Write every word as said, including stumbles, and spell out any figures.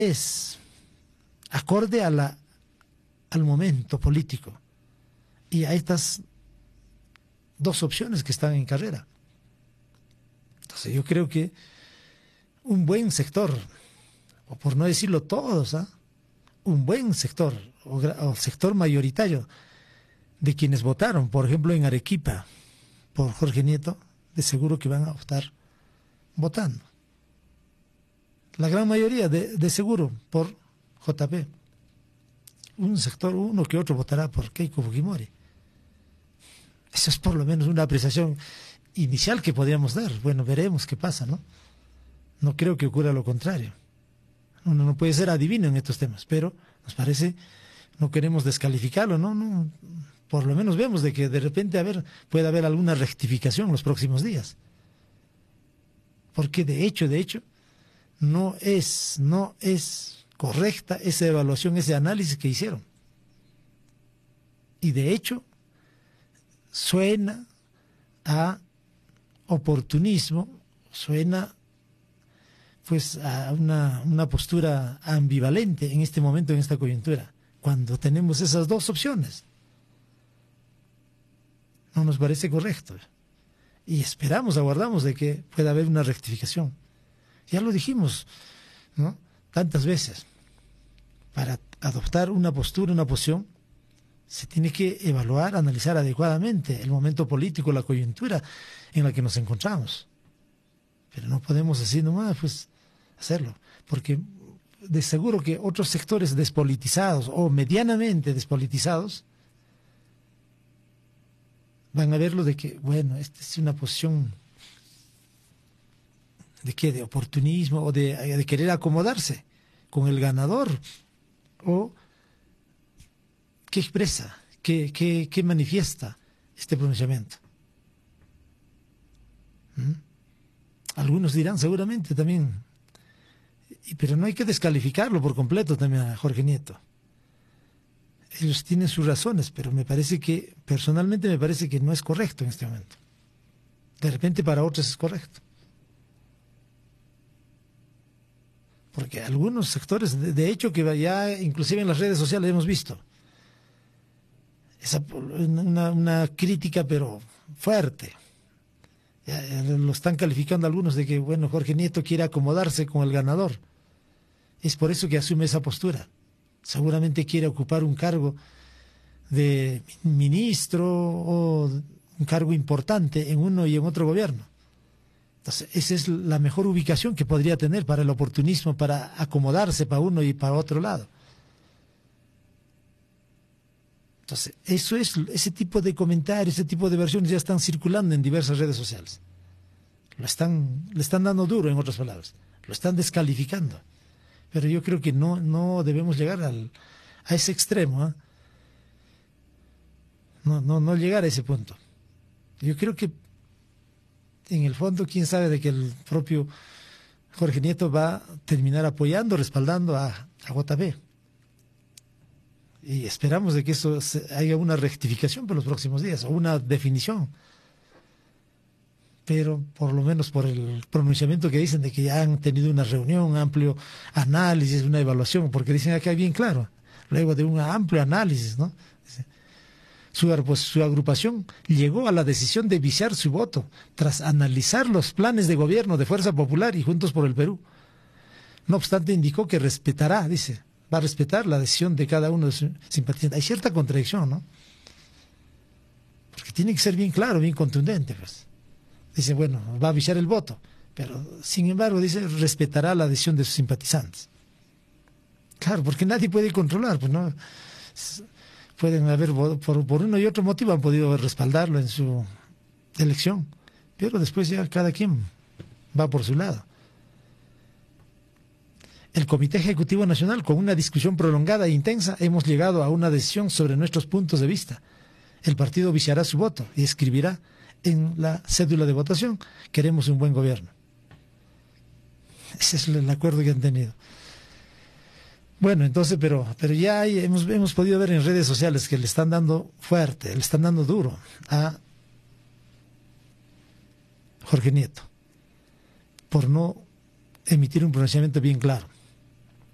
es acorde a la, al momento político y a estas dos opciones que están en carrera. Entonces yo creo que un buen sector, o por no decirlo todos, ¿eh? un buen sector, o, o sector mayoritario de quienes votaron, por ejemplo en Arequipa, por Jorge Nieto, de seguro que van a estar votando. La gran mayoría, de, de seguro, por J P. Un sector, uno que otro votará por Keiko Fujimori. Eso es por lo menos una apreciación inicial que podríamos dar. Bueno, veremos qué pasa, ¿no? No creo que ocurra lo contrario. Uno no puede ser adivino en estos temas, pero nos parece, no queremos descalificarlo, ¿no? no por lo menos vemos de que de repente a ver, puede haber alguna rectificación en los próximos días. Porque de hecho, de hecho, no es, no es correcta esa evaluación, ese análisis que hicieron. Y de hecho, suena a oportunismo, suena pues a una, una postura ambivalente en este momento, en esta coyuntura, cuando tenemos esas dos opciones. No nos parece correcto. Y esperamos, aguardamos de que pueda haber una rectificación. Ya lo dijimos, ¿no? Tantas veces. Para adoptar una postura, una posición, se tiene que evaluar, analizar adecuadamente el momento político, la coyuntura en la que nos encontramos. Pero no podemos así nomás, pues, hacerlo. Porque de seguro que otros sectores despolitizados o medianamente despolitizados van a verlo de que, bueno, esta es una posición de qué, de oportunismo o de, de querer acomodarse con el ganador, o qué expresa, qué, qué, qué manifiesta este pronunciamiento. ¿Mm? Algunos dirán seguramente también, pero no hay que descalificarlo por completo también a Jorge Nieto. Ellos tienen sus razones, pero me parece que, personalmente me parece que no es correcto en este momento. De repente para otros es correcto. Porque algunos sectores, de, de hecho que ya inclusive en las redes sociales hemos visto esa, una, una crítica pero fuerte. Ya, lo están calificando algunos de que, bueno, Jorge Nieto quiere acomodarse con el ganador. Es por eso que asume esa postura. Seguramente quiere ocupar un cargo de ministro o un cargo importante en uno y en otro gobierno. Entonces, esa es la mejor ubicación que podría tener para el oportunismo, para acomodarse para uno y para otro lado. Entonces, eso es, ese tipo de comentarios, ese tipo de versiones ya están circulando en diversas redes sociales. Lo están, le están dando duro, en otras palabras. Lo están descalificando. Pero yo creo que no, no debemos llegar al, a ese extremo, ¿eh? No, no, no llegar a ese punto. Yo creo que en el fondo, quién sabe de que el propio Jorge Nieto va a terminar apoyando, respaldando a, a J P. Y esperamos de que eso se, haya una rectificación por los próximos días, o una definición. Pero por lo menos por el pronunciamiento que dicen de que ya han tenido una reunión, un amplio análisis, una evaluación, porque dicen acá bien claro, luego de un amplio análisis, ¿no? Su, pues, su agrupación llegó a la decisión de viciar su voto tras analizar los planes de gobierno de Fuerza Popular y Juntos por el Perú. No obstante, indicó que respetará, dice, va a respetar la decisión de cada uno de sus simpatizantes. Hay cierta contradicción, ¿no? Porque tiene que ser bien claro, bien contundente, pues. Dice, bueno, va a viciar el voto, pero sin embargo, dice, respetará la decisión de sus simpatizantes. Claro, porque nadie puede controlar, pues no. Pueden haber, por, por uno y otro motivo, han podido respaldarlo en su elección, pero después ya cada quien va por su lado. El Comité Ejecutivo Nacional, con una discusión prolongada e intensa, hemos llegado a una decisión sobre nuestros puntos de vista. El partido viciará su voto y escribirá en la cédula de votación: queremos un buen gobierno. Ese es el acuerdo que han tenido. Bueno, entonces, pero, pero ya hay, hemos, hemos podido ver en redes sociales que le están dando fuerte, le están dando duro a Jorge Nieto por no emitir un pronunciamiento bien claro.